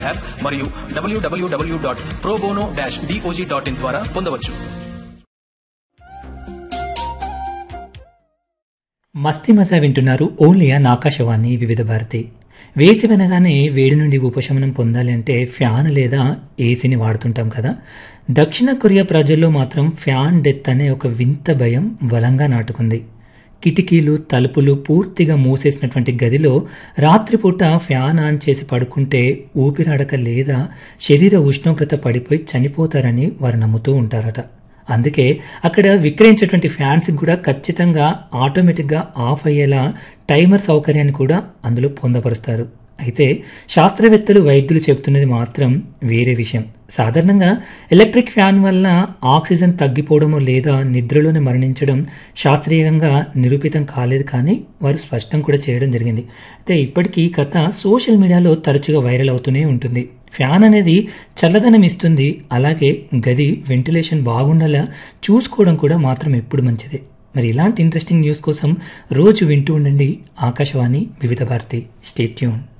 App మరియు www.probono-dog.in ద్వారా పొందవచ్చు. మస్తీ మజా వింటున్నారు ఓన్లీ ఆన్ ఆకాశవాణి వివిధ భారతి. వేసవినగానే వేడి నుండి ఉపశమనం పొందాలి అంటే ఫ్యాన్ లేదా ఏసీని వాడుతుంటాం కదా. దక్షిణ కొరియా ప్రజల్లో మాత్రం ఫ్యాన్ డెత్ అనే ఒక వింత భయం బలంగా నాటుకుంది. కిటికీలు తలుపులు పూర్తిగా మూసేసినటువంటి గదిలో రాత్రిపూట ఫ్యాన్ ఆన్ చేసి పడుకుంటే ఊపిరాడక లేదా శరీర ఉష్ణోగ్రత పడిపోయి చనిపోతారని వారు నమ్ముతూ ఉంటారట. అందుకే అక్కడ విక్రయించేటువంటి ఫ్యాన్స్ కూడా ఖచ్చితంగా ఆటోమేటిక్గా ఆఫ్ అయ్యేలా టైమర్ సౌకర్యాన్ని కూడా అందులో పొందపరుస్తారు. అయితే శాస్త్రవేత్తలు వైద్యులు చెబుతున్నది మాత్రం వేరే విషయం. సాధారణంగా ఎలక్ట్రిక్ ఫ్యాన్ వల్ల ఆక్సిజన్ తగ్గిపోవడము లేదా నిద్రలోనే మరణించడం శాస్త్రీయంగా నిరూపితం కాలేదు, కానీ వారు స్పష్టం కూడా చేయడం జరిగింది. అయితే ఇప్పటికీ ఈ కథ సోషల్ మీడియాలో తరచుగా వైరల్ అవుతూనే ఉంటుంది. ఫ్యాన్ అనేది చల్లదనం ఇస్తుంది, అలాగే గది వెంటిలేషన్ బాగుండేలా చూసుకోవడం కూడా మాత్రం ఎప్పుడు మంచిదే. మరి ఇలాంటి ఇంట్రెస్టింగ్ న్యూస్ కోసం రోజు వింటూ ఉండండి ఆకాశవాణి వివిధ భారతి. Stay tune.